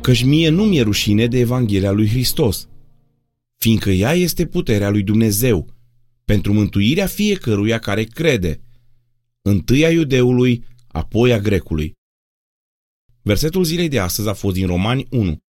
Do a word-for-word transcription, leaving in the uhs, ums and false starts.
Căci mie nu mi-e rușine de Evanghelia lui Hristos, fiindcă ea este puterea lui Dumnezeu, pentru mântuirea fiecăruia care crede, întâi a iudeului, apoi a grecului. Versetul zilei de astăzi a fost din Romani unu.